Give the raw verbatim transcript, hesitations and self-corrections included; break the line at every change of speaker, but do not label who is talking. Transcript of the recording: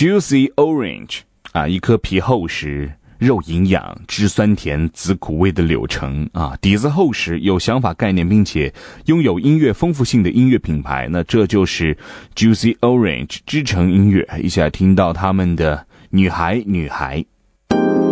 Juicy Orange 啊，一颗皮厚实，肉营养，汁酸甜，子苦味的柳橙啊，底子厚实，有想法概念，并且拥有音乐丰富性的音乐品牌，那这就是 Juicy Orange 知橙音乐。一起来听到他们的女孩女孩。